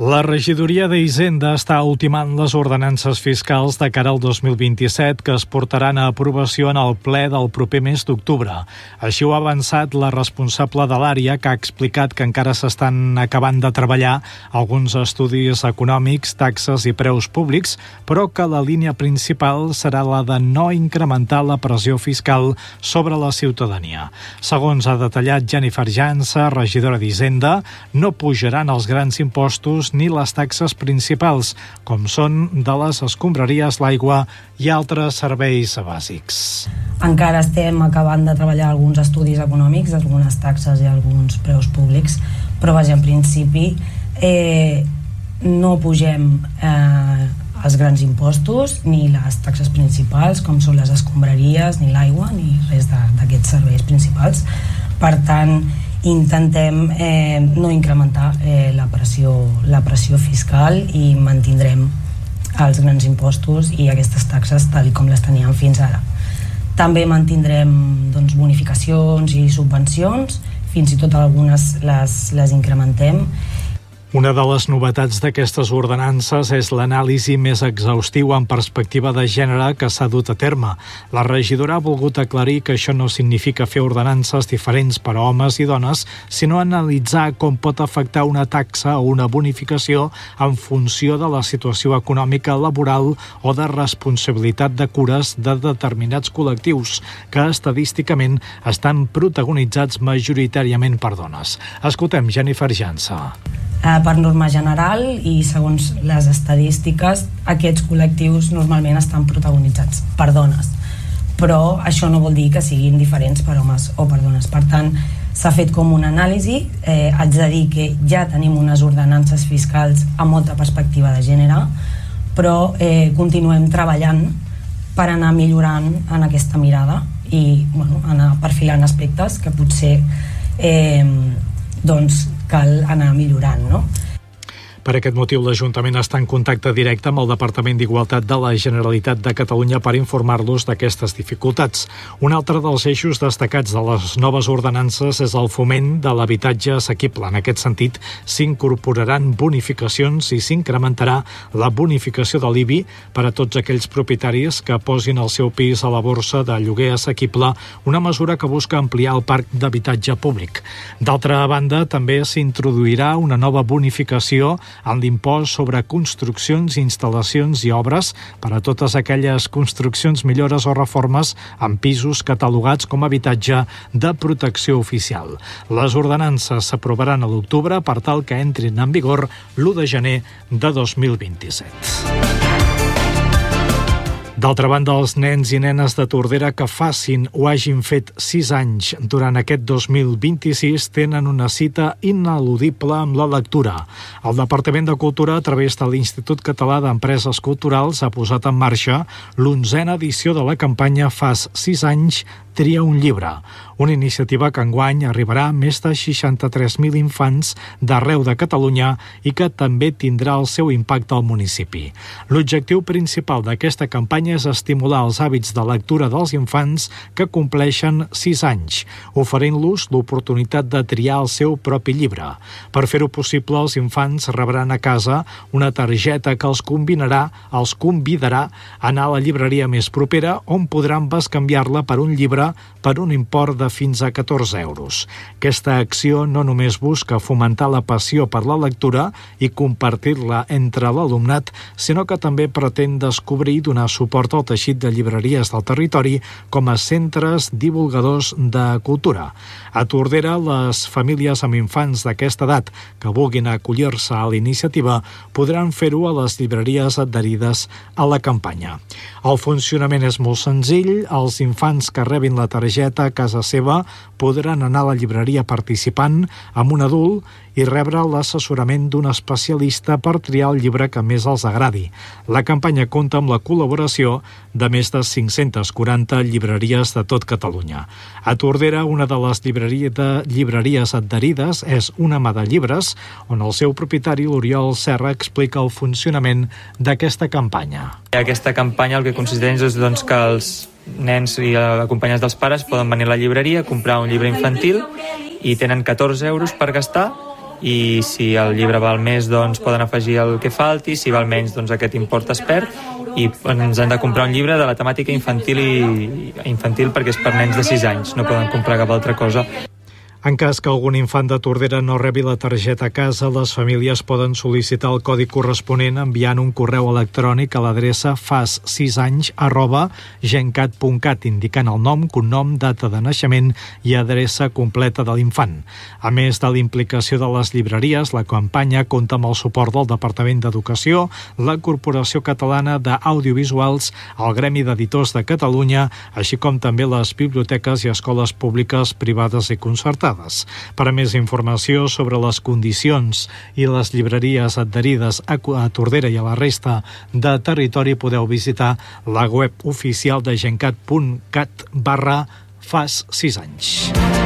La regidoria d'Hisenda està ultimant les ordenances fiscals de cara al 2027 que es portaran a aprovació en el ple del proper mes d'octubre. Així ho ha avançat la responsable de l'àrea, que ha explicat que encara s'estan acabant de treballar alguns estudis econòmics, taxes i preus públics, però que la línia principal serà la de no incrementar la pressió fiscal sobre la ciutadania. Segons ha detallat Jennifer Jansa, regidora d'Hisenda, no pujaran els grans impostos ni les taxes principals, com són de les escombraries, l'aigua i altres serveis bàsics. Encara estem acabant de treballar alguns estudis econòmics, algunes taxes i alguns preus públics, però vaja, en principi no pugem els grans impostos ni les taxes principals, com són les escombraries, ni l'aigua, ni res d'aquests serveis principals. Per tant, intentem no incrementar la pressió fiscal i mantindrem els grans impostos i aquestes taxes tal com les teníem fins ara. També mantindrem bonificacions i subvencions, fins i tot algunes les incrementem. Una de les novetats d'aquestes ordenances és l'anàlisi més exhaustiu en perspectiva de gènere que s'ha dut a terme. La regidora ha volgut aclarir que això no significa fer ordenances diferents per a homes i dones, sinó analitzar com pot afectar una taxa o una bonificació en funció de la situació econòmica, laboral o de responsabilitat de cures de determinats col·lectius que estadísticament estan protagonitzats majoritàriament per dones. Escoltem Jennifer Jansa. Per norma general i segons les estadístiques, aquests col·lectius normalment estan protagonitzats per dones, però això no vol dir que siguin diferents per homes o per dones. Per tant, s'ha fet com una anàlisi. Haig de dir que ja tenim unes ordenances fiscals amb molta perspectiva de gènere, però continuem treballant per anar millorant en aquesta mirada i anar perfilant aspectes que potser cal anar millorant, no? Per aquest motiu, l'Ajuntament està en contacte directe amb el Departament d'Igualtat de la Generalitat de Catalunya per informar-los d'aquestes dificultats. Un altre dels eixos destacats de les noves ordenances és el foment de l'habitatge assequible. En aquest sentit, s'incorporaran bonificacions i s'incrementarà la bonificació de l'IBI per a tots aquells propietaris que posin el seu pis a la borsa de lloguer assequible, una mesura que busca ampliar el parc d'habitatge públic. D'altra banda, també s'introduirà una nova bonificació en l'impost sobre construccions, instal·lacions i obres per a totes aquelles construccions, millores o reformes en pisos catalogats com a habitatge de protecció oficial. Les ordenances s'aprovaran a l'octubre per tal que entrin en vigor l'1 de gener de 2027. D'altra banda, els nens i nenes de Tordera que facin o hagin fet 6 anys durant aquest 2026 tenen una cita ineludible amb la lectura. El Departament de Cultura, a través de l'Institut Català d'Empreses Culturals, ha posat en marxa l'11a edició de la campanya Fas 6 anys, tria un llibre, una iniciativa que enguany arribarà a més de 63.000 infants d'arreu de Catalunya i que també tindrà el seu impacte al municipi. L'objectiu principal d'aquesta campanya és estimular els hàbits de lectura dels infants que compleixen 6 anys, oferint-los l'oportunitat de triar el seu propi llibre. Per fer-ho possible, els infants rebran a casa una targeta que els convidarà a anar a la llibreria més propera, on podran bescanviar-la per un llibre per un import de fins a 14 euros. Aquesta acció no només busca fomentar la passió per la lectura i compartir-la entre l'alumnat, sinó que també pretén descobrir i donar suport al teixit de llibreries del territori com a centres divulgadors de cultura. A Tordera, les famílies amb infants d'aquesta edat que vulguin acollir-se a la iniciativa podran fer-ho a les llibreries adherides a la campanya. El funcionament és molt senzill. Els infants que rebin la targeta a casa seva podran anar a la llibreria participant amb un adult i rebre l'assessorament d'un especialista per triar el llibre que més els agradi. La campanya compta amb la col·laboració de més de 540 llibreries de tot Catalunya. A Tordera, una de les llibreries adherides és Una mà de llibres, on el seu propietari, l'Oriol Serra, explica el funcionament d'aquesta campanya. Aquesta campanya el que consisteix és que els nens i acompanyats dels pares poden venir a la llibreria, comprar un llibre infantil i tenen 14 euros per gastar i si el llibre val més doncs poden afegir el que falti, si val menys doncs aquest import es perd, i ens han de comprar un llibre de la temàtica infantil perquè és per nens de 6 anys, no poden comprar cap altra cosa. En cas que algun infant de Tordera no rebi la targeta a casa, les famílies poden sol·licitar el codi corresponent enviant un correu electrònic a l'adreça fas6anys@gencat.cat, indicant el nom, cognom, data de naixement i adreça completa de l'infant. A més de l'implicació de les llibreries, la campanya compta amb el suport del Departament d'Educació, la Corporació Catalana d'Audiovisuals, el Gremi d'Editors de Catalunya, així com també les biblioteques i escoles públiques, privades i concertades. Per a més informació sobre les condicions i les llibreries adherides a Tordera i a la resta de territori podeu visitar la web oficial de gencat.cat/fas6anys.